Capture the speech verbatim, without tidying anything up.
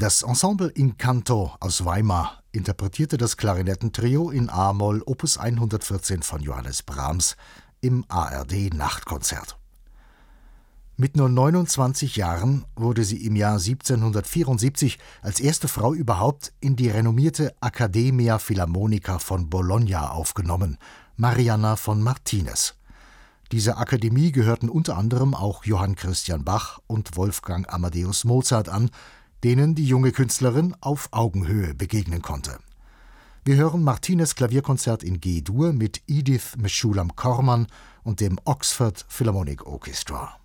Das Ensemble Incanto aus Weimar interpretierte das Klarinettentrio in a-Moll Opus hundertvierzehn von Johannes Brahms im A R D-Nachtkonzert. Mit nur neunundzwanzig Jahren wurde sie im Jahr siebzehnhundertvierundsiebzig als erste Frau überhaupt in die renommierte Accademia Philharmonica von Bologna aufgenommen, Marianna von Martinez. Dieser Akademie gehörten unter anderem auch Johann Christian Bach und Wolfgang Amadeus Mozart an, denen die junge Künstlerin auf Augenhöhe begegnen konnte. Wir hören Martinez Klavierkonzert in G-Dur mit Edith Meshulam Corman und dem Oxford Philharmonic Orchestra.